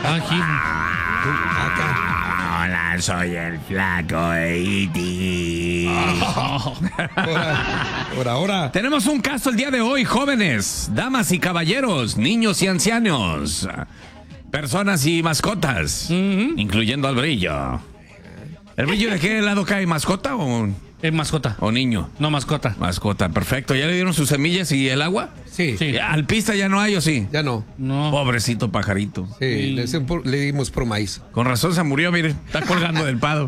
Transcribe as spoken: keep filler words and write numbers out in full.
Aquí. Hola, soy el flaco de E T Ahora, ahora, ahora. Tenemos un caso el día de hoy, jóvenes, damas y caballeros, niños y ancianos, personas y mascotas, Ujú. incluyendo al brillo. ¿El brillo de qué lado cae? ¿Mascota o, Es mascota. o niño? No mascota. Mascota, perfecto. ¿Ya le dieron sus semillas y el agua? Sí, Sí. ¿Ya, ¿Alpista ya no hay o sí? ya no. No. Pobrecito pajarito. Sí, le, le dimos por maíz. Con razón se murió, mire, está colgando del pado.